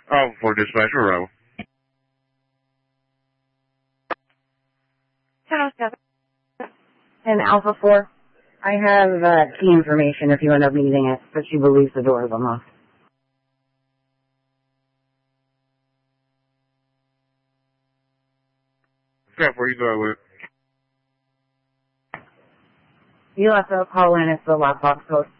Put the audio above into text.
For dispatcher row. 1007. And Alpha 4, I have key information if you end up needing it, but she believes the door is unlocked. Step, where you go with? You'll have to call in if the lockbox goes.